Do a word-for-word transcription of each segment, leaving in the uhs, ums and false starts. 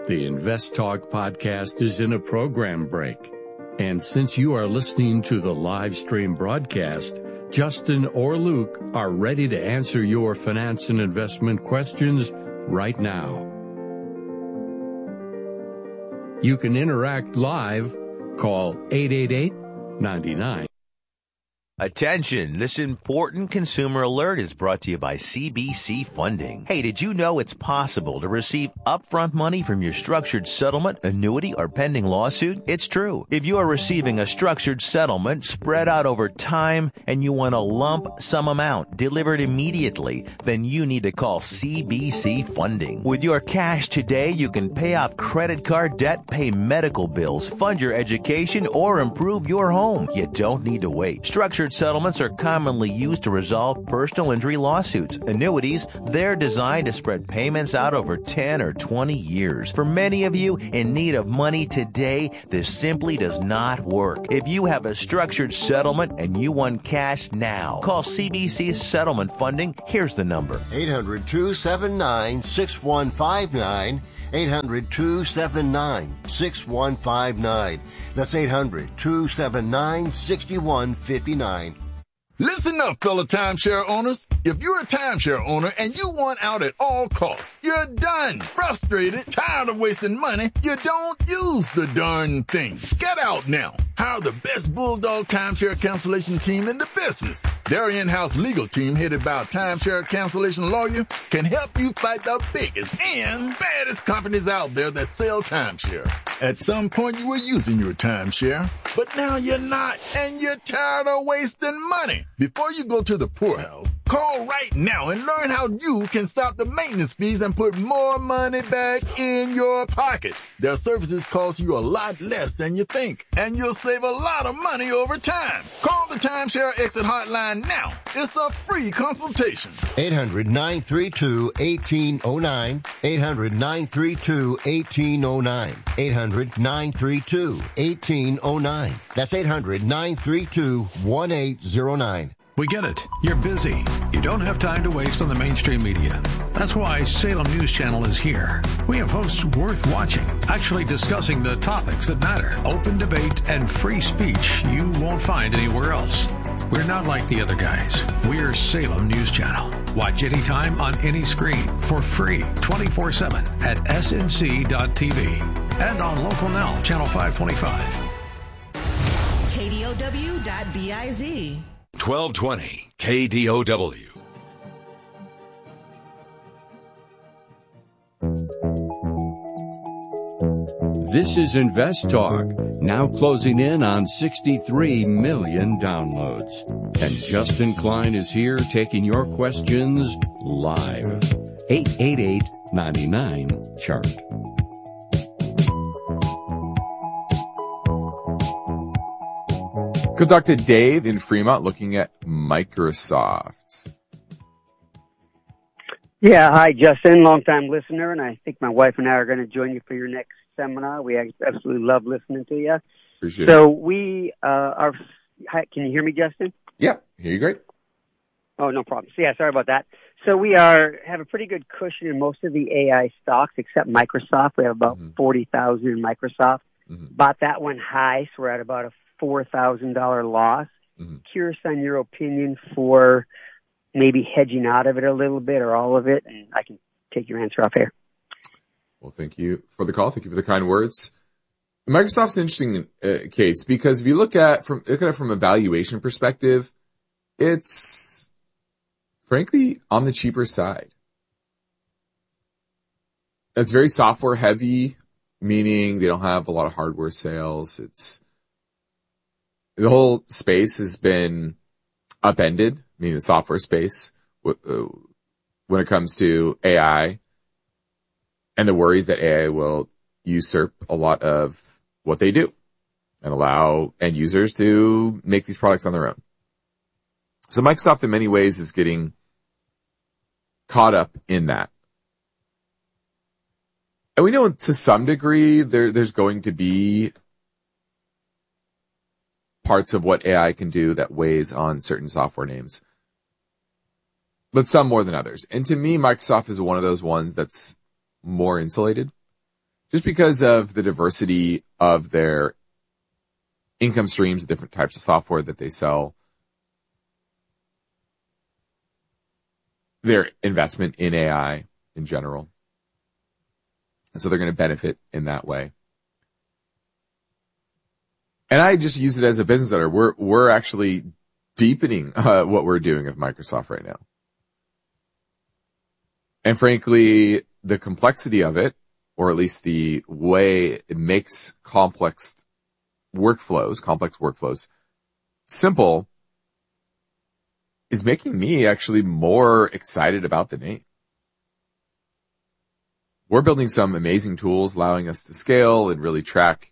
The Invest Talk podcast is in a program break. And since you are listening to the live stream broadcast, Justin or Luke are ready to answer your finance and investment questions right now. You can interact live. Call eight eight eight, nine nine. Attention, this important consumer alert is brought to you by C B C Funding. Hey, did you know it's possible to receive upfront money from your structured settlement, annuity, or pending lawsuit? It's true. If you are receiving a structured settlement spread out over time and you want a lump sum amount delivered immediately, then you need to call C B C Funding. With your cash today, you can pay off credit card debt, pay medical bills, fund your education, or improve your home. You don't need to wait. Structured settlements are commonly used to resolve personal injury lawsuits. Annuities, they're designed to spread payments out over ten or twenty years. For many of you in need of money today, this simply does not work. If you have a structured settlement and you want cash now, call C B C Settlement Funding. Here's the number. eight hundred, two seven nine, six one five nine. eight hundred, two seven nine, six one five nine. That's eight hundred, two seven nine, six one five nine. Listen up, fellow timeshare owners. If you're a timeshare owner and you want out at all costs, you're done, frustrated, tired of wasting money, you don't use the darn thing. Get out now. Hire the best Bulldog timeshare cancellation team in the business. Their in-house legal team, headed by a timeshare cancellation lawyer, can help you fight the biggest and baddest companies out there that sell timeshare. At some point, you were using your timeshare, but now you're not, and you're tired of wasting money. Before you go to the poorhouse, call right now and learn how you can stop the maintenance fees and put more money back in your pocket. Their services cost you a lot less than you think, and you'll save a lot of money over time. Call the Timeshare Exit Hotline now. It's a free consultation. eight hundred, nine three two, one eight zero nine. eight hundred, nine three two, one eight zero nine. eight hundred, nine three two, one eight zero nine. That's eight hundred, nine three two, one eight zero nine. We get it. You're busy. You don't have time to waste on the mainstream media. That's why Salem News Channel is here. We have hosts worth watching, actually discussing the topics that matter. Open debate and free speech you won't find anywhere else. We're not like the other guys. We're Salem News Channel. Watch anytime on any screen for free twenty-four seven at S N C dot T V and on Local Now, Channel five twenty-five. K D O W dot biz. twelve twenty K D O W. This is Invest Talk, now closing in on sixty-three million downloads. And Justin Klein is here taking your questions live. eight eight eight, nine nine, chart. Good talk to Dave in Fremont looking at Microsoft. Yeah, hi, Justin, long-time listener, and I think my wife and I are going to join you for your next seminar. We absolutely love listening to you. Appreciate so it. So we uh, are – hi, can you hear me, Justin? Yeah, hear you great. Oh, no problem. So, yeah, sorry about that. So we are have a pretty good cushion in most of the A I stocks except Microsoft. We have about mm-hmm. forty thousand in Microsoft. Mm-hmm. Bought that one high, so we're at about a four thousand dollars loss. Mm-hmm. Curious on your opinion for maybe hedging out of it a little bit or all of it, and I can take your answer off here. Well, thank you for the call. Thank you for the kind words. Microsoft's an interesting uh, case because if you look at from look at it from a valuation perspective, it's frankly on the cheaper side. It's very software heavy, meaning they don't have a lot of hardware sales. It's the whole space has been upended, meaning the software space, when it comes to A I and the worries that A I will usurp a lot of what they do and allow end users to make these products on their own. So Microsoft in many ways is getting caught up in that. And we know to some degree there, there's going to be parts of what A I can do that weighs on certain software names, but some more than others. And to me, Microsoft is one of those ones that's more insulated just because of the diversity of their income streams, the different types of software that they sell, their investment in A I in general. And so they're going to benefit in that way. And I just use it as a business owner. We're, we're actually deepening uh, what we're doing with Microsoft right now. And frankly, the complexity of it, or at least the way it makes complex workflows, complex workflows simple, is making me actually more excited about the name. We're building some amazing tools allowing us to scale and really track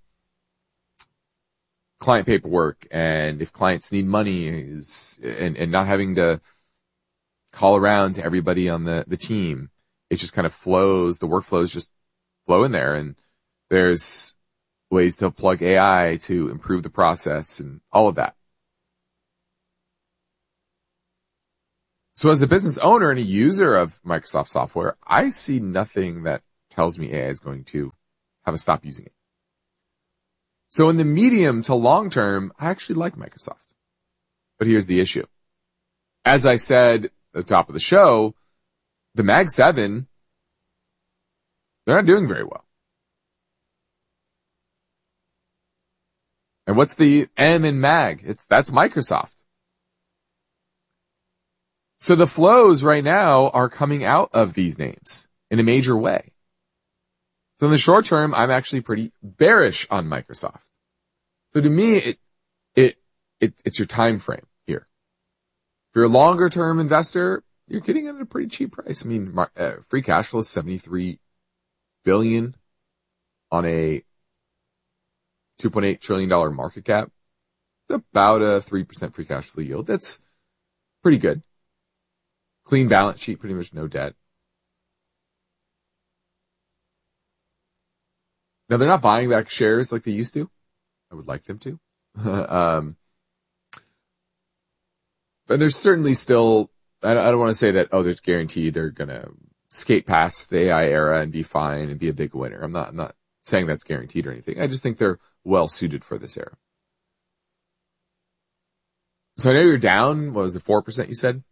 client paperwork, and if clients need money, is and, and not having to call around to everybody on the, the team. It just kind of flows, the workflows just flow in there, and there's ways to plug A I to improve the process and all of that. So as a business owner and a user of Microsoft software, I see nothing that tells me A I is going to have us stop using it. So in the medium to long term, I actually like Microsoft. But here's the issue. As I said at the top of the show, the Mag seven, they're not doing very well. And what's the M in Mag? It's, that's Microsoft. So the flows right now are coming out of these names in a major way. So in the short term, I'm actually pretty bearish on Microsoft. So to me, it, it, it, it's your time frame here. If you're a longer term investor, you're getting it at a pretty cheap price. I mean, uh, free cash flow is seventy-three billion on a two point eight trillion dollars market cap. It's about a three percent free cash flow yield. That's pretty good. Clean balance sheet, pretty much no debt. Now, they're not buying back shares like they used to. I would like them to. um, but there's certainly still, I don't, I don't want to say that, oh, there's guaranteed they're going to skate past the A I era and be fine and be a big winner. I'm not, I'm not saying that's guaranteed or anything. I just think they're well suited for this era. So I know you're down, what was it, four percent you said?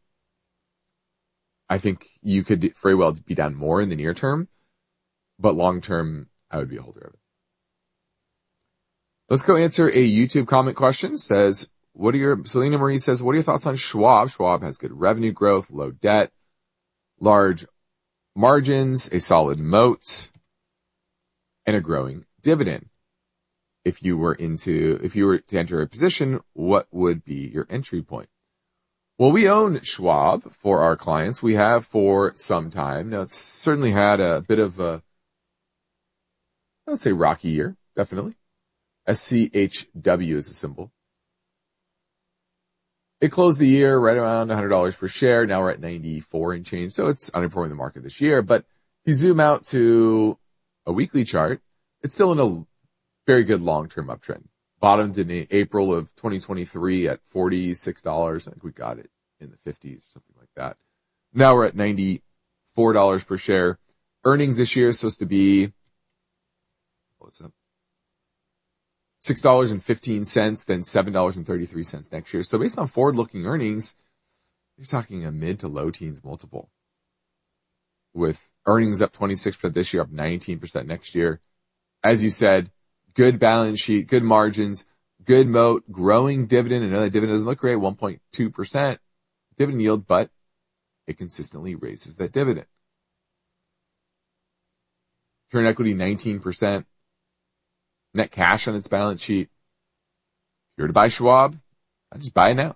I think you could very well be down more in the near term, but long term, I would be a holder of it. Let's go answer a YouTube comment question. Says, what are your, Selena Marie says, what are your thoughts on Schwab? Schwab has good revenue growth, low debt, large margins, a solid moat, and a growing dividend. If you were into, if you were to enter a position, what would be your entry point? Well, we own Schwab for our clients. We have for some time. Now, it's certainly had a bit of a, I would say, rocky year, definitely. S C H W is a symbol. It closed the year right around one hundred dollars per share. Now we're at ninety-four and change. So it's underperforming the market this year. But if you zoom out to a weekly chart, it's still in a very good long-term uptrend. Bottomed in April of twenty twenty-three at forty-six dollars. I think we got it in the fifties or something like that. Now we're at ninety-four dollars per share. Earnings this year is supposed to be, what's up? six dollars and fifteen cents, then seven dollars and thirty-three cents next year. So based on forward-looking earnings, you're talking a mid to low teens multiple. With earnings up twenty-six percent this year, up nineteen percent next year. As you said, good balance sheet, good margins, good moat, growing dividend. I know that dividend doesn't look great, one point two percent dividend yield, but it consistently raises that dividend. Return equity, nineteen percent. Net cash on its balance sheet. If you're to buy Schwab, I just buy it now.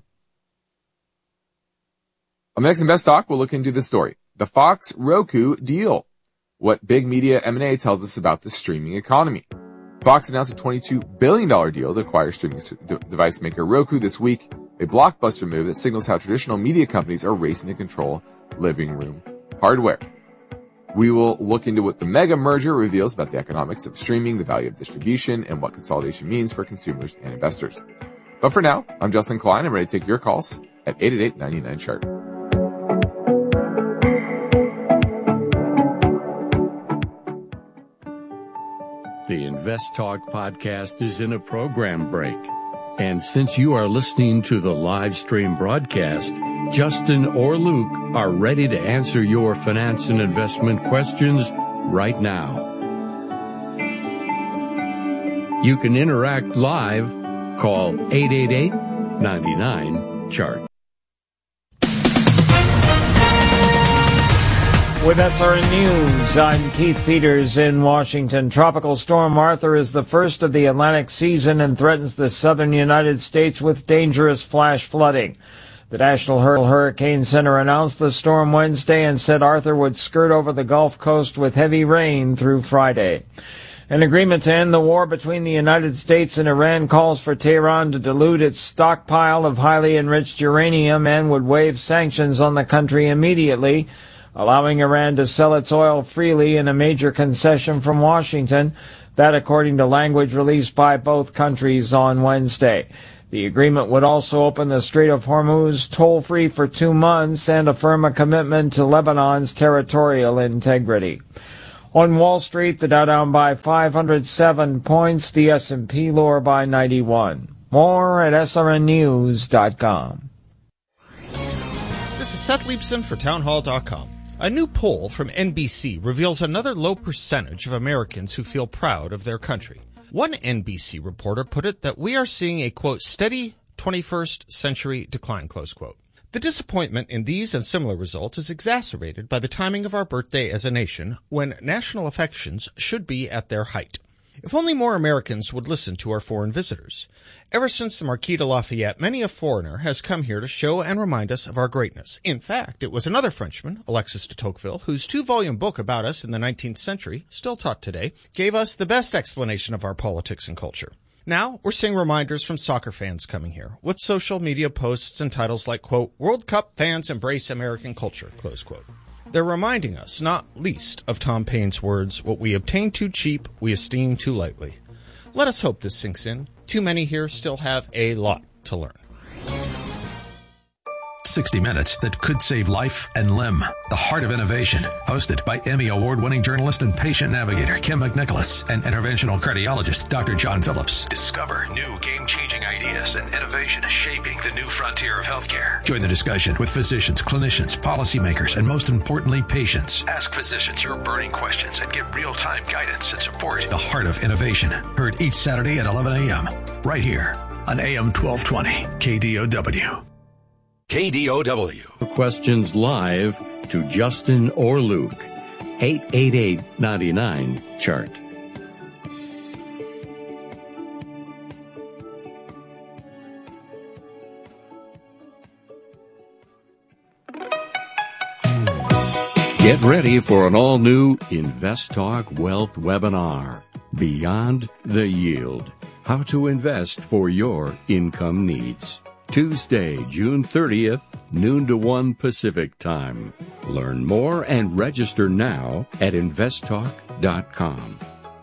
On the next Invest Talk, we'll look into this story. The Fox Roku deal. What big media M and A tells us about the streaming economy. Fox announced a twenty-two billion dollars deal to acquire streaming device maker Roku this week, a blockbuster move that signals how traditional media companies are racing to control living room hardware. We will look into what the mega merger reveals about the economics of streaming, the value of distribution, and what consolidation means for consumers and investors. But for now, I'm Justin Klein. I'm ready to take your calls at eight eight eight, nine nine, chart. The Invest Talk podcast is in a program break. And since you are listening to the live stream broadcast, Justin or Luke are ready to answer your finance and investment questions right now. You can interact live. Call eight eight eight, nine nine, C H A R T. With S R N News, I'm Keith Peters in Washington. Tropical Storm Arthur is the first of the Atlantic season and threatens the southern United States with dangerous flash flooding. The National Hurricane Center announced the storm Wednesday and said Arthur would skirt over the Gulf Coast with heavy rain through Friday. An agreement to end the war between the United States and Iran calls for Tehran to dilute its stockpile of highly enriched uranium and would waive sanctions on the country immediately, allowing Iran to sell its oil freely in a major concession from Washington. That according to language released by both countries on Wednesday. The agreement would also open the Strait of Hormuz toll-free for two months and affirm a commitment to Lebanon's territorial integrity. On Wall Street, the Dow down by five hundred seven points, the S and P lower by ninety-one. More at S R N news dot com. This is Seth Leibson for townhall dot com. A new poll from N B C reveals another low percentage of Americans who feel proud of their country. One N B C reporter put it that we are seeing a, quote, steady twenty-first century decline, close quote. The disappointment in these and similar results is exacerbated by the timing of our birthday as a nation, when national affections should be at their height. If only more Americans would listen to our foreign visitors. Ever since the Marquis de Lafayette, many a foreigner has come here to show and remind us of our greatness. In fact, it was another Frenchman, Alexis de Tocqueville, whose two-volume book about us in the nineteenth century, still taught today, gave us the best explanation of our politics and culture. Now, we're seeing reminders from soccer fans coming here, with social media posts and titles like, quote, World Cup fans embrace American culture, close quote. They're reminding us, not least, of Tom Paine's words, what we obtain too cheap, we esteem too lightly. Let us hope this sinks in. Too many here still have a lot to learn. sixty minutes that could save life and limb. The Heart of Innovation, hosted by Emmy Award-winning journalist and patient navigator Kim McNicholas and interventional cardiologist Doctor John Phillips. Discover new game-changing ideas and innovation shaping the new frontier of healthcare. Join the discussion with physicians, clinicians, policymakers, and most importantly, patients. Ask physicians your burning questions and get real-time guidance and support. The Heart of Innovation, heard each Saturday at eleven a.m. right here on A M twelve twenty K D O W. K D O W. Questions live to Justin or Luke. eight eight eight, nine nine, C H A R T. Get ready for an all-new Invest Talk Wealth webinar. Beyond the Yield. How to invest for your income needs. Tuesday, June thirtieth, noon to one Pacific Time. Learn more and register now at invest talk dot com.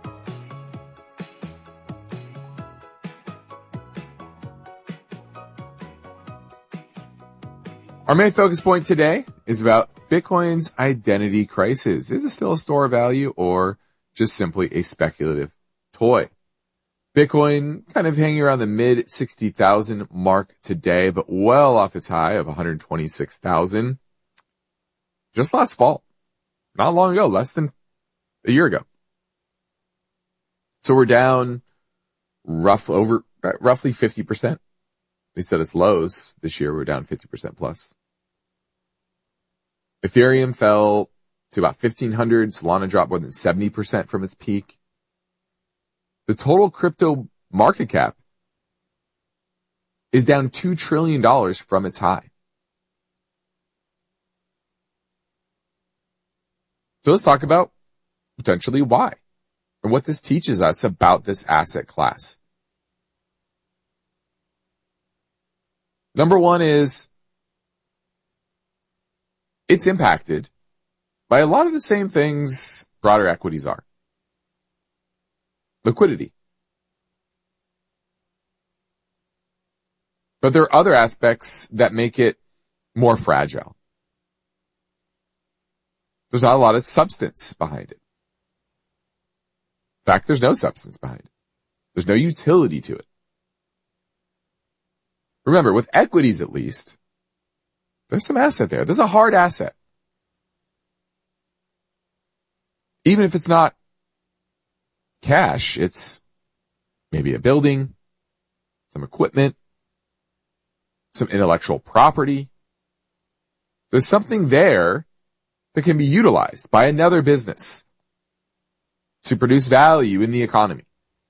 Our main focus point today is about Bitcoin's identity crisis. Is it still a store of value or just simply a speculative toy? Bitcoin kind of hanging around the mid sixty thousand mark today, but well off its high of one hundred twenty-six thousand just last fall. Not long ago, less than a year ago. So we're down rough over, roughly fifty percent. We said its lows this year, we're down fifty percent plus. Ethereum fell to about fifteen hundred. Solana dropped more than seventy percent from its peak. The total crypto market cap is down two trillion dollars from its high. So let's talk about potentially why and what this teaches us about this asset class. Number one is it's impacted by a lot of the same things broader equities are. Liquidity. But there are other aspects that make it more fragile. There's not a lot of substance behind it. In fact, there's no substance behind it. There's no utility to it. Remember, with equities at least, there's some asset there. There's a hard asset. Even if it's not cash, it's maybe a building, some equipment, some intellectual property. There's something there that can be utilized by another business to produce value in the economy.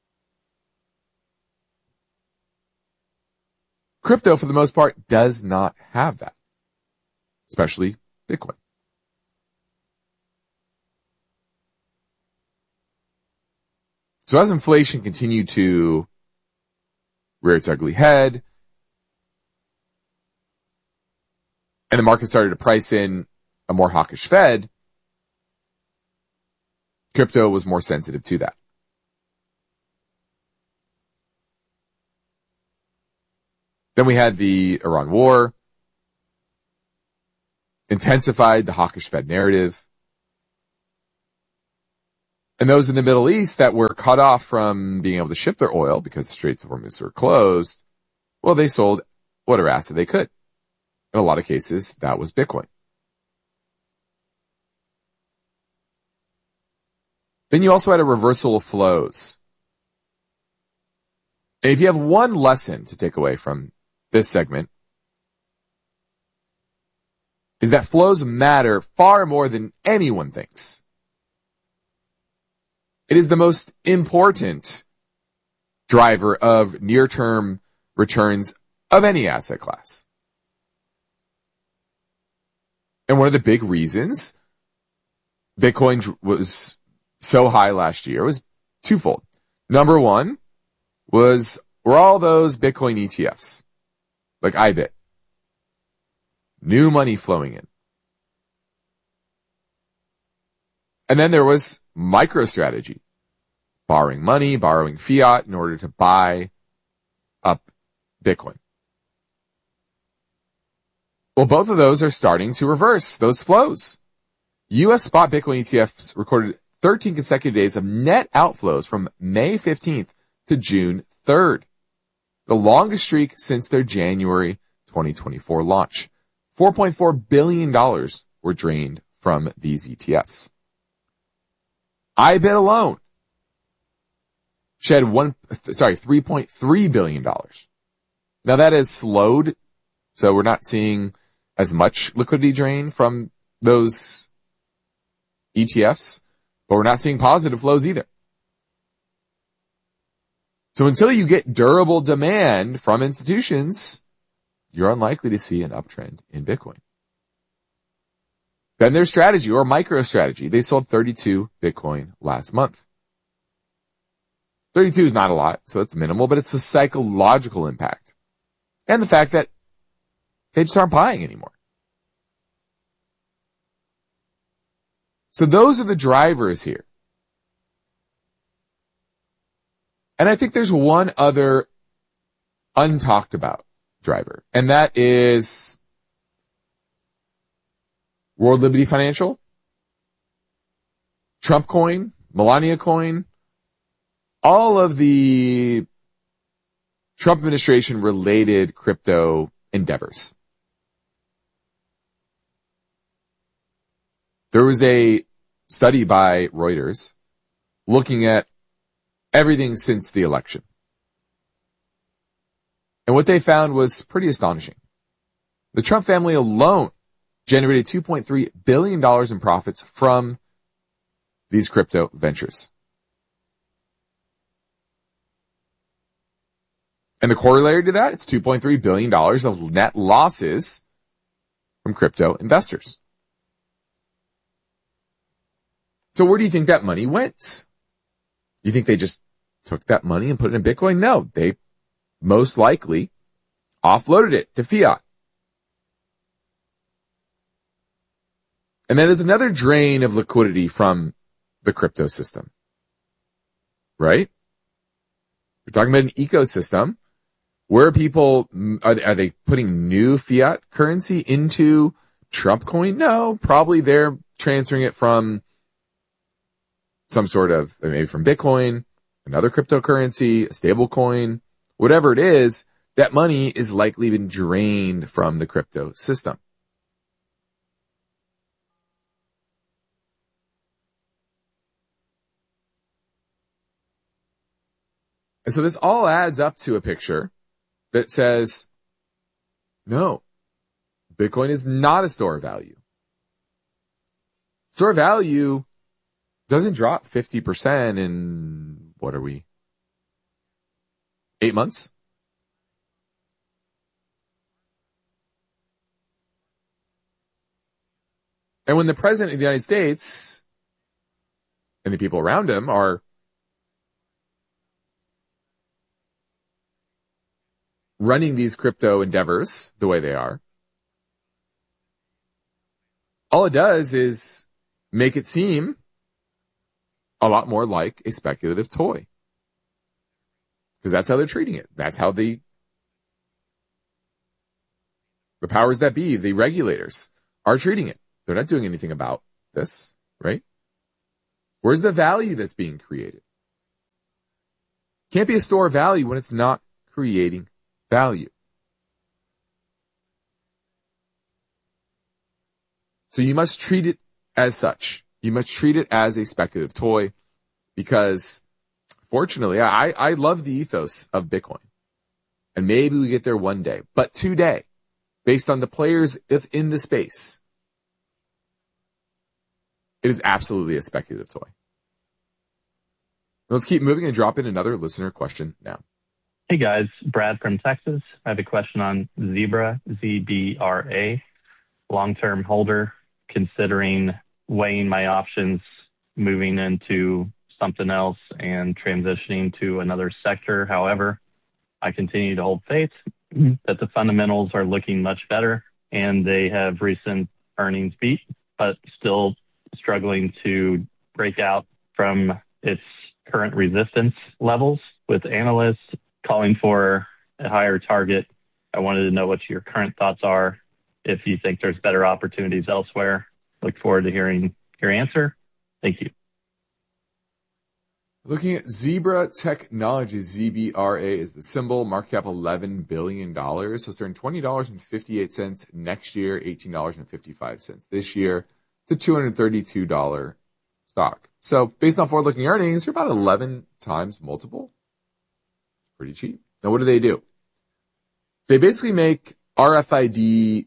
Crypto, for the most part, does not have that, especially Bitcoin. So as inflation continued to rear its ugly head, and the market started to price in a more hawkish Fed, crypto was more sensitive to that. Then we had the Iran war, intensified the hawkish Fed narrative. And those in the Middle East that were cut off from being able to ship their oil because the Straits of Hormuz were closed, well, they sold whatever asset they could. In a lot of cases, that was Bitcoin. Then you also had a reversal of flows. And if you have one lesson to take away from this segment, is that flows matter far more than anyone thinks. It is the most important driver of near-term returns of any asset class. And one of the big reasons Bitcoin was so high last year was twofold. Number one was, were all those Bitcoin E T Fs, like I B I T. New money flowing in. And then there was MicroStrategy, borrowing money, borrowing fiat in order to buy up Bitcoin. Well, both of those are starting to reverse those flows. U S spot Bitcoin E T Fs recorded thirteen consecutive days of net outflows from May fifteenth to June third, the longest streak since their January twenty twenty-four launch. four point four billion dollars were drained from these E T Fs. I B I T alone shed one, sorry, three point three billion dollars. Now that has slowed, so we're not seeing as much liquidity drain from those E T Fs, but we're not seeing positive flows either. So until you get durable demand from institutions, you're unlikely to see an uptrend in Bitcoin. Then there's Strategy or MicroStrategy. They sold thirty-two Bitcoin last month. thirty-two is not a lot, so it's minimal, but it's the psychological impact. And the fact that they just aren't buying anymore. So those are the drivers here. And I think there's one other untalked about driver, and that is World Liberty Financial, Trump Coin, Melania Coin, all of the Trump administration related crypto endeavors. There was a study by Reuters looking at everything since the election. And what they found was pretty astonishing. The Trump family alone generated two point three billion dollars in profits from these crypto ventures. And the corollary to that, it's two point three billion dollars of net losses from crypto investors. So where do you think that money went? You think they just took that money and put it in Bitcoin? No, they most likely offloaded it to fiat. And then there's another drain of liquidity from the crypto system, right? We're talking about an ecosystem. Where are people, are, are they putting new fiat currency into Trump coin? No, probably they're transferring it from some sort of, maybe from Bitcoin, another cryptocurrency, a stable coin, whatever it is, that money is likely been drained from the crypto system. And so this all adds up to a picture that says, no, Bitcoin is not a store of value. Store of value doesn't drop fifty percent in, what are we, eight months? And when the president of the United States and the people around him are running these crypto endeavors the way they are, all it does is make it seem a lot more like a speculative toy. Because that's how they're treating it. That's how the, the powers that be, the regulators, are treating it. They're not doing anything about this, right? Where's the value that's being created? Can't be a store of value when it's not creating value. So you must treat it as such. You must treat it as a speculative toy because, fortunately, I, I love the ethos of Bitcoin. And maybe we get there one day. But today, based on the players in the space, it is absolutely a speculative toy. Let's keep moving and drop in another listener question now. Hey guys, Brad from Texas. I have a question on Zebra, Z B R A, long-term holder, considering weighing my options, moving into something else and transitioning to another sector. However, I continue to hold faith that the fundamentals are looking much better and they have recent earnings beat, but still struggling to break out from its current resistance levels, with analysts calling for a higher target. I wanted to know what your current thoughts are, if you think there's better opportunities elsewhere. Look forward to hearing your answer. Thank you. Looking at Zebra Technologies, Z B R A is the symbol, market cap eleven billion dollars. So it's earning twenty dollars and fifty-eight cents next year, eighteen dollars and fifty-five cents this year. It's a two hundred thirty-two dollars stock. So based on forward-looking earnings, you're about eleven times multiple. Pretty cheap. Now, what do they do? They basically make R F I D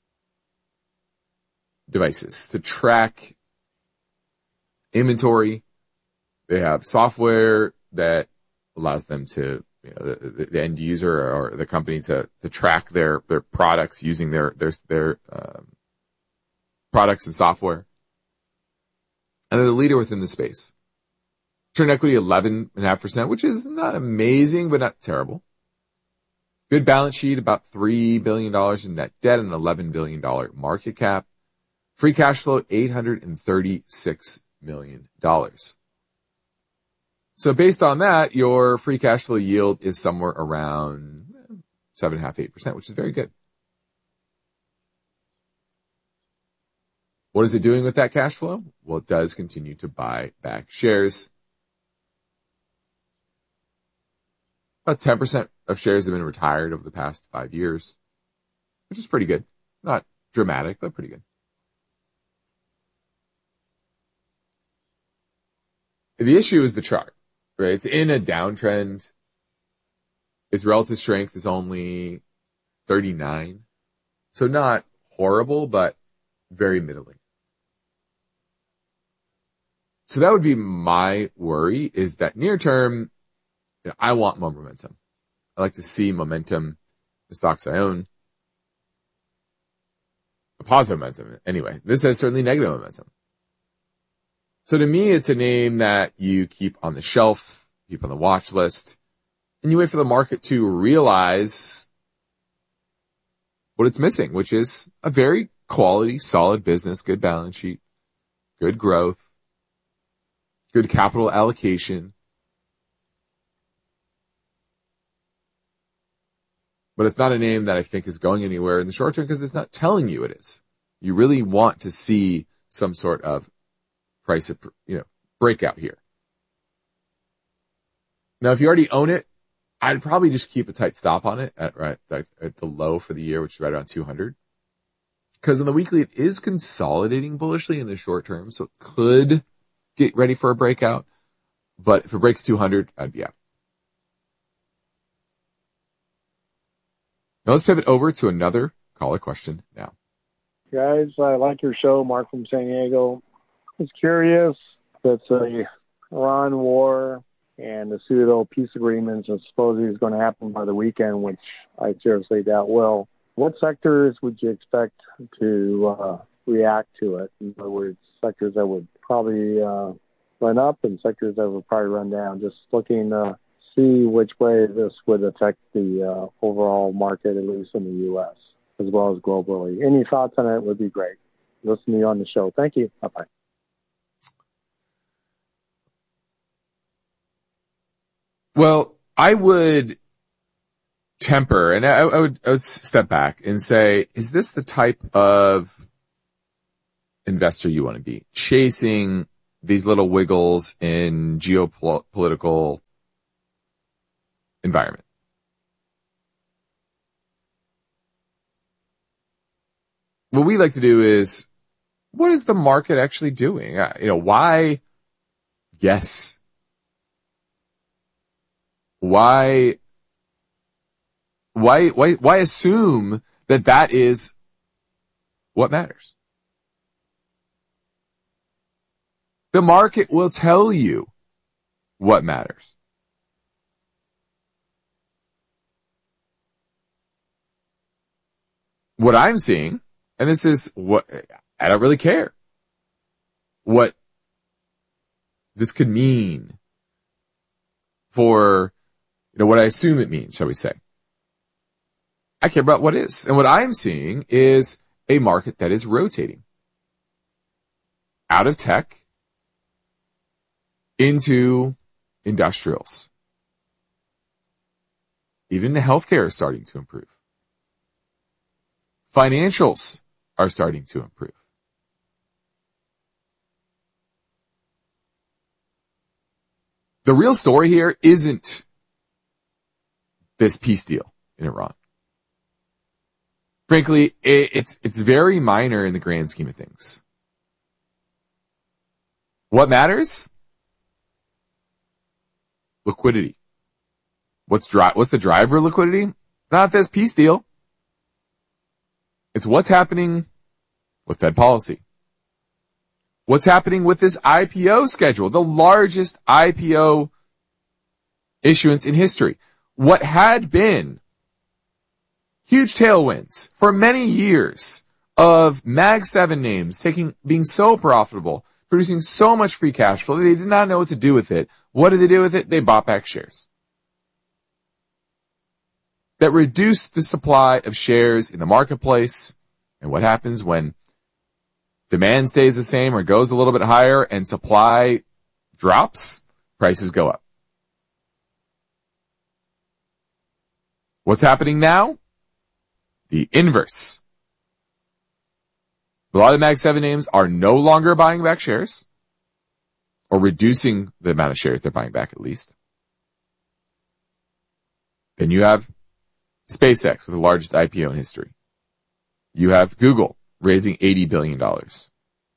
devices to track inventory. They have software that allows them to, you know, the, the end user or the company to, to track their, their products using their, their, their, um, products and software. And they're the leader within the space. Return equity eleven point five percent, which is not amazing, but not terrible. Good balance sheet, about three billion dollars in net debt and eleven billion dollars market cap. Free cash flow, eight hundred thirty-six million dollars. So based on that, your free cash flow yield is somewhere around seven point five, eight percent, which is very good. What is it doing with that cash flow? Well, it does continue to buy back shares. About ten percent of shares have been retired over the past five years, which is pretty good. Not dramatic, but pretty good. The issue is the chart, right? It's in a downtrend. Its relative strength is only thirty-nine. So not horrible, but very middling. So that would be my worry, is that near term, you know, I want more momentum. I like to see momentum in the stocks I own. A positive momentum. Anyway, this has certainly negative momentum. So to me, it's a name that you keep on the shelf, keep on the watch list, and you wait for the market to realize what it's missing, which is a very quality, solid business, good balance sheet, good growth, good capital allocation. But it's not a name that I think is going anywhere in the short term because it's not telling you it is. You really want to see some sort of price, you know, breakout here. Now, if you already own it, I'd probably just keep a tight stop on it at right at the low for the year, which is right around two hundred. Because on the weekly, it is consolidating bullishly in the short term, so it could get ready for a breakout. But if it breaks two hundred, I'd be out. Now let's pivot over to another caller question now. Guys, I like your show, Mark from San Diego. I was curious, it's a Iran war and the pseudo peace agreements are supposedly going to happen by the weekend, which I seriously doubt will. What sectors would you expect to uh, react to it? In other words, sectors that would probably uh, run up and sectors that would probably run down. Just looking to see which way this would affect the uh, overall market, at least in the U S, as well as globally. Any thoughts on it would be great. Listen to you on the show. Thank you. Bye-bye. Well, I would temper, and I, I would I would step back and say, is this the type of investor you want to be? Chasing these little wiggles in geopolitical environment. What we like to do is, what is the market actually doing? Uh, you know, why guess? Why, why, why, why assume that that is what matters? The market will tell you what matters. What I'm seeing, and this is what, I don't really care what this could mean for, you know, what I assume it means, shall we say. I care about what is. And what I'm seeing is a market that is rotating out of tech into industrials. Even the healthcare is starting to improve. Financials are starting to improve. The real story here isn't this peace deal in Iran. Frankly, it, it's, it's very minor in the grand scheme of things. What matters? Liquidity. What's dri- what's the driver of liquidity? Not this peace deal. It's what's happening with Fed policy. What's happening with this I P O schedule, the largest I P O issuance in history. What had been huge tailwinds for many years of Mag seven names taking, being so profitable, producing so much free cash flow, they did not know what to do with it. What did they do with it? They bought back shares. That reduced the supply of shares in the marketplace. And what happens when demand stays the same or goes a little bit higher and supply drops? Prices go up. What's happening now? The inverse. A lot of Mag seven names are no longer buying back shares, or reducing the amount of shares they're buying back at least. Then you have SpaceX with the largest I P O in history. You have Google raising eighty billion dollars.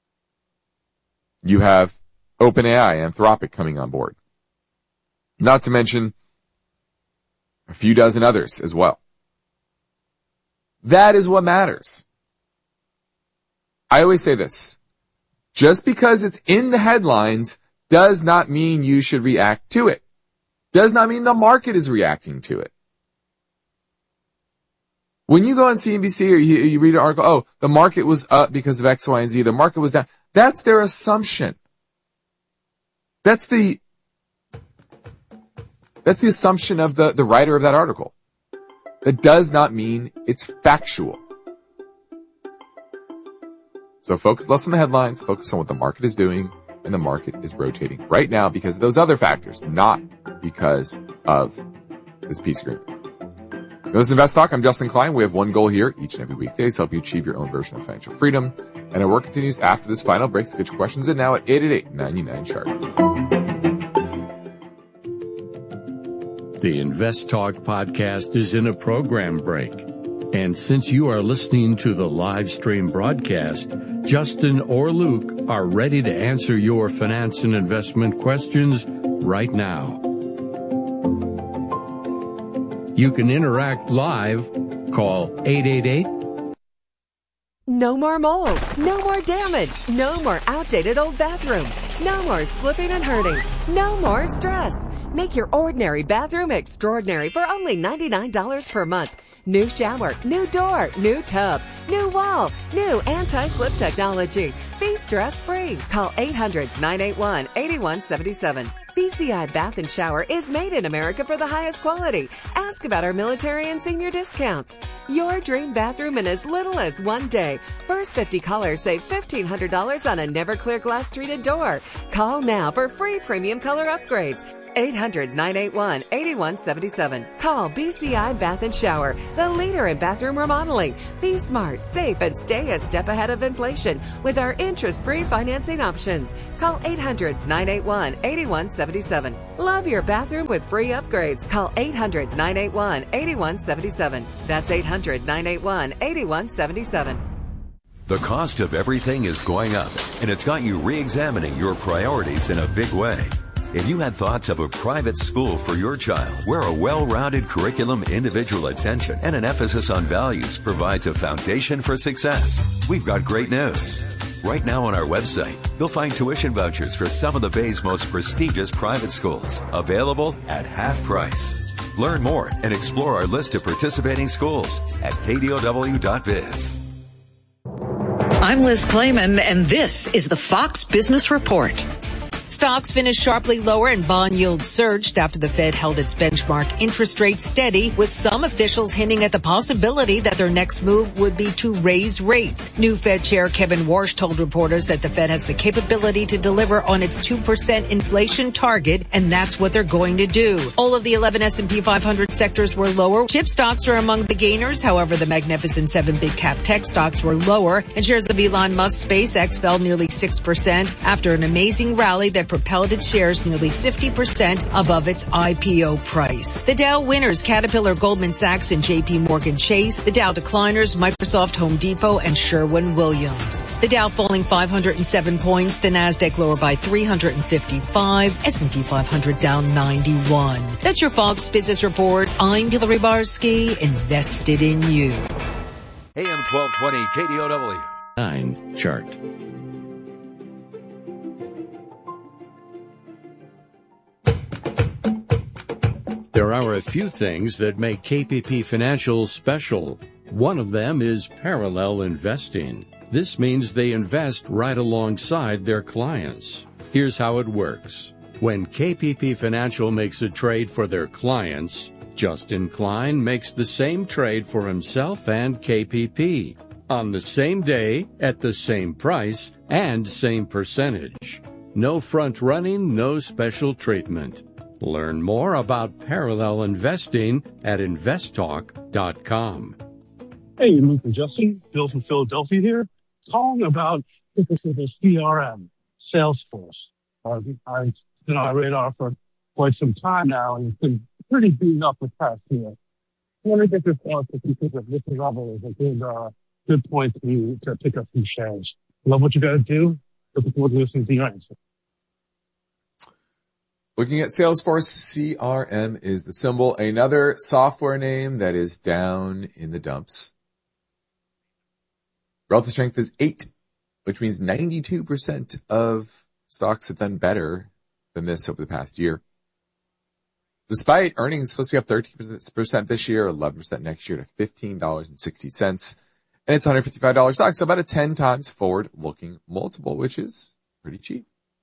You have OpenAI, Anthropic coming on board. Not to mention a few dozen others as well. That is what matters. I always say this. Just because it's in the headlines does not mean you should react to it. Does not mean the market is reacting to it. When you go on C N B C or you, you read an article, oh, the market was up because of X, Y, and Z, the market was down. That's their assumption. That's the, that's the assumption of the, the writer of that article. That does not mean it's factual. So focus less on the headlines, focus on what the market is doing, and the market is rotating right now because of those other factors, not because of this peace agreement. This is Invest Talk. I'm Justin Klein. We have one goal here each and every weekday to help you achieve your own version of financial freedom. And our work continues after this final break, so get your questions in now at eight eight eight, nine nine, chart. The Invest Talk podcast is in a program break. And since you are listening to the live stream broadcast, Justin or Luke are ready to answer your finance and investment questions right now. You can interact live. Call eight eight eight. No more mold. No more damage. No more outdated old bathroom. No more slipping and hurting. No more stress. Make your ordinary bathroom extraordinary for only ninety-nine dollars per month. New shower, new door, new tub, new wall, new anti-slip technology. Be stress-free. Call eight hundred, nine eight one, eight one seven seven. B C I Bath and Shower is made in America for the highest quality. Ask about our military and senior discounts. Your dream bathroom in as little as one day. First fifty callers save fifteen hundred dollars on a never clear glass treated door. Call now for free premium color upgrades. eight hundred, nine eight one, eight one seven seven. Call B C I Bath and Shower, the leader in bathroom remodeling. Be smart, safe, and stay a step ahead of inflation with our interest-free financing options. Call eight hundred, nine eight one, eight one seven seven. Love your bathroom with free upgrades. Call eight hundred, nine eight one, eight one seven seven. That's eight hundred, nine eight one, eight one seven seven. The cost of everything is going up, and it's got you re-examining your priorities in a big way. If you had thoughts of a private school for your child, where a well-rounded curriculum, individual attention, and an emphasis on values provides a foundation for success, we've got great news. Right now on our website, you'll find tuition vouchers for some of the Bay's most prestigious private schools, available at half price. Learn more and explore our list of participating schools at K D O W dot biz. I'm Liz Clayman, and this is the Fox Business Report. Stocks finished sharply lower and bond yields surged after the Fed held its benchmark interest rate steady, with some officials hinting at the possibility that their next move would be to raise rates. New Fed Chair Kevin Warsh told reporters that the Fed has the capability to deliver on its two percent inflation target, and that's what they're going to do. All of the eleven S and P five hundred sectors were lower. Chip stocks are among the gainers. However, the Magnificent Seven big cap tech stocks were lower, and shares of Elon Musk SpaceX fell nearly six percent after an amazing rally that that propelled its shares nearly fifty percent above its I P O price. The Dow winners, Caterpillar, Goldman Sachs, and J P Morgan Chase. The Dow decliners, Microsoft, Home Depot, and Sherwin-Williams. The Dow falling five hundred seven points, the Nasdaq lower by three hundred fifty-five, S and P five hundred down ninety-one. That's your Fox Business Report. I'm Hillary Barsky, invested in you. A M twelve twenty K D O W. Nine chart. There are a few things that make K P P Financial special. One of them is parallel investing. This means they invest right alongside their clients. Here's how it works. When K P P Financial makes a trade for their clients, Justin Klein makes the same trade for himself and K P P on the same day, at the same price, and same percentage. No front running, no special treatment. Learn more about parallel investing at invest talk dot com. Hey, Luke and Justin, Bill from Philadelphia here, calling about this is a C R M, Salesforce. Uh, I've been on my radar for quite some time now, and it's been pretty beaten up with past year. I want to get your thoughts if you think that this level is a good, uh, good point for you to pick up some shares. Love what you guys do. Looking forward to listening to your answer. Looking at Salesforce, C R M is the symbol. Another software name that is down in the dumps. Relative strength is eight, which means ninety-two percent of stocks have done better than this over the past year. Despite earnings supposed to be up thirteen percent this year, eleven percent next year to fifteen dollars and sixty cents. And it's one hundred fifty-five dollars stock, so about a ten times forward-looking multiple, which is pretty cheap.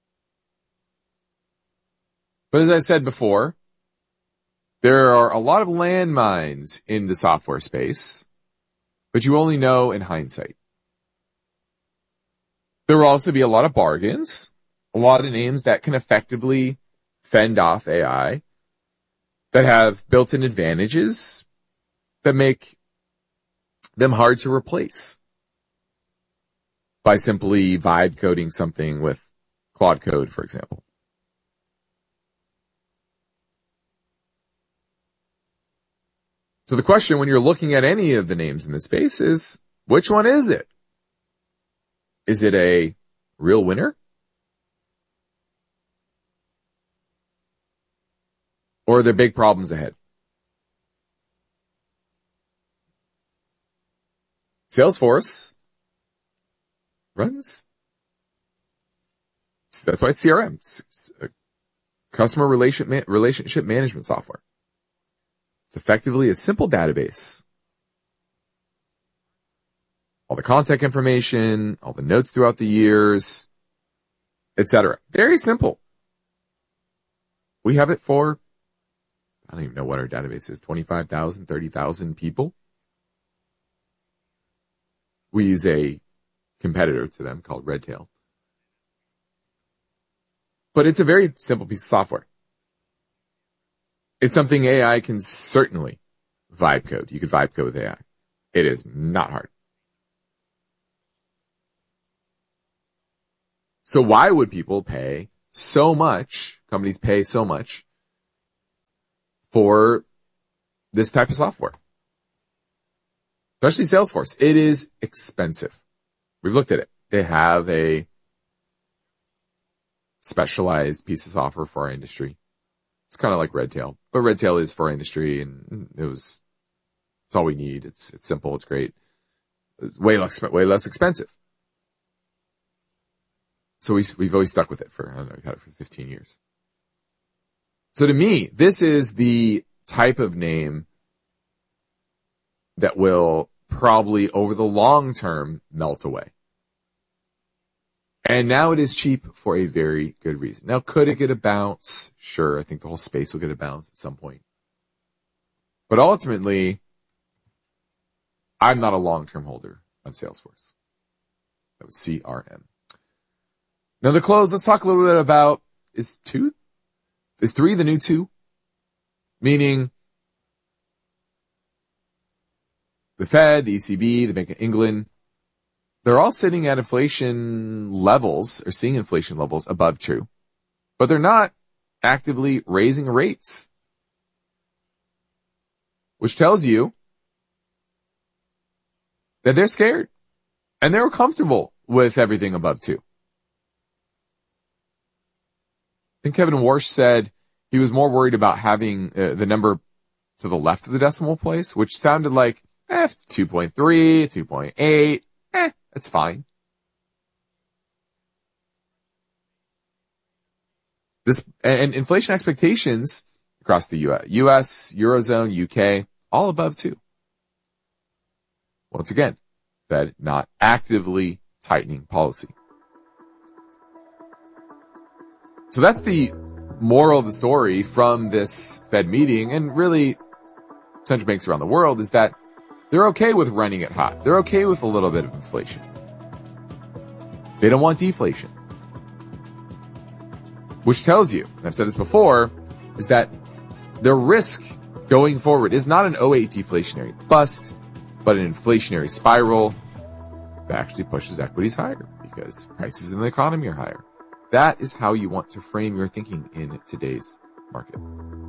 But as I said before, there are a lot of landmines in the software space, but you only know in hindsight. There will also be a lot of bargains, a lot of names that can effectively fend off A I, that have built-in advantages that make them hard to replace. by simply vibe coding something with Claude Code, for example. So the question when you're looking at any of the names in this space is, which one is it? Is it a real winner? Or are there big problems ahead? Salesforce runs. That's why it's C R M. It's customer relation, relationship management software. It's effectively a simple database. All the contact information, all the notes throughout the years, et cetera. Very simple. We have it for, I don't even know what our database is, twenty-five thousand, thirty thousand people. We use a competitor to them called Redtail. But it's a very simple piece of software. It's something A I can certainly vibe code. You could vibe code with A I. It is not hard. So why would people pay so much, companies pay so much for this type of software? Especially Salesforce. It is expensive. We've looked at it. They have a specialized piece of software for our industry. It's kind of like Redtail, but Redtail is for our industry, and it was, it's all we need. It's, it's simple. It's great. It's way less, way less expensive. So we, we've always stuck with it for, I don't know, we've had it for fifteen years. So to me, this is the type of name that will probably over the long term melt away. And now it is cheap for a very good reason. Now, could it get a bounce? Sure. I think the whole space will get a bounce at some point. But ultimately, I'm not a long-term holder of Salesforce. That was C R M. Now, the close, let's talk a little bit about, is two, is three the new two? Meaning, the Fed, the E C B, the Bank of England, they're all sitting at inflation levels, or seeing inflation levels above two, but they're not actively raising rates, which tells you that they're scared and they're comfortable with everything above two. I think Kevin Warsh said he was more worried about having uh, the number to the left of the decimal place, which sounded like, eh, two point three, two point eight, eh, that's fine. This, and inflation expectations across the U S, U S, Eurozone, U K, all above two. Once again, Fed not actively tightening policy. So that's the moral of the story from this Fed meeting, and really central banks around the world, is that they're okay with running it hot. They're okay with a little bit of inflation. They don't want deflation. Which tells you, and I've said this before, is that the risk going forward is not an oh eight deflationary bust, but an inflationary spiral that actually pushes equities higher because prices in the economy are higher. That is how you want to frame your thinking in today's market.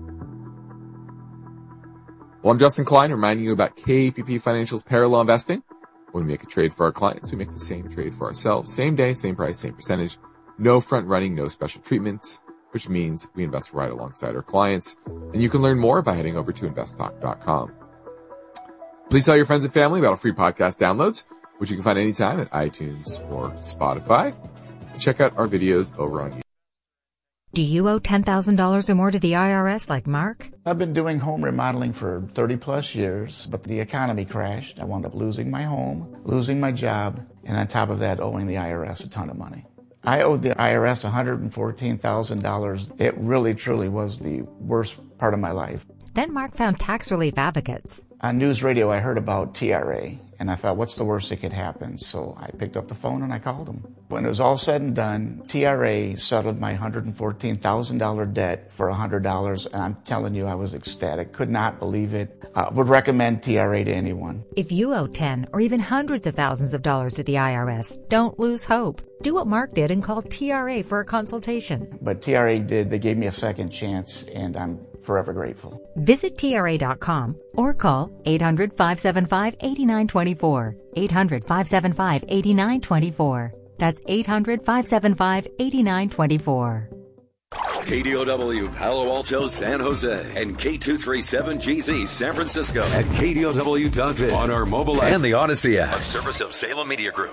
Well, I'm Justin Klein, reminding you about K P P Financial's parallel investing. When we make a trade for our clients, we make the same trade for ourselves. Same day, same price, same percentage. No front running, no special treatments, which means we invest right alongside our clients. And you can learn more by heading over to invest talk dot com. Please tell your friends and family about our free podcast downloads, which you can find anytime at iTunes or Spotify. And check out our videos over on YouTube. Do you owe ten thousand dollars or more to the I R S like Mark? I've been doing home remodeling for thirty plus years, but the economy crashed. I wound up losing my home, losing my job, and on top of that, owing the I R S a ton of money. I owed the I R S one hundred fourteen thousand dollars. It really, truly was the worst part of my life. Then Mark found Tax Relief Advocates. On news radio, I heard about T R A, And I thought, what's the worst that could happen? So I picked up the phone and I called them. When it was all said and done, T R A settled my one hundred fourteen thousand dollars debt for one hundred dollars. And I'm telling you, I was ecstatic. Could not believe it. I would recommend T R A to anyone. If you owe ten or even hundreds of thousands of dollars to the I R S, don't lose hope. Do what Mark did and call T R A for a consultation. But T R A did. They gave me a second chance, and I'm forever grateful. Visit T R A dot com or call eight hundred, five seven five, eight nine two four. eight hundred, five seven five, eight nine two four. That's eight hundred, five seven five, eight nine two four. K D O W Palo Alto, San Jose, and K two thirty-seven G Z San Francisco at K D O W dot biz on our mobile app and the Odyssey app, a service of Salem Media Group.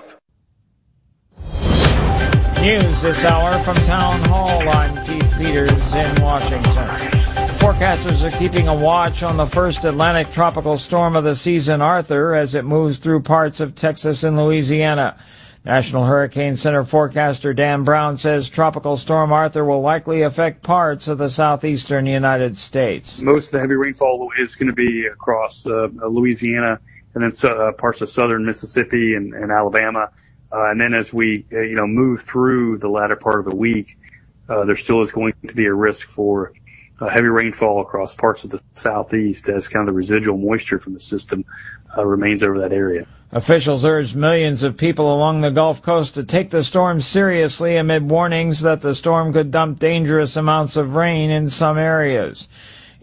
News this hour from Town Hall. I'm Keith Peters in Washington. Forecasters are keeping a watch on the first Atlantic tropical storm of the season, Arthur, as it moves through parts of Texas and Louisiana. National Hurricane Center forecaster Dan Brown says Tropical Storm Arthur will likely affect parts of the southeastern United States. Most of the heavy rainfall is going to be across uh, Louisiana and then uh, parts of southern Mississippi and, and Alabama. Uh, and then as we, uh, you know, move through the latter part of the week, uh, there still is going to be a risk for uh, heavy rainfall across parts of the southeast as kind of the residual moisture from the system uh, remains over that area. Officials urged millions of people along the Gulf Coast to take the storm seriously amid warnings that the storm could dump dangerous amounts of rain in some areas.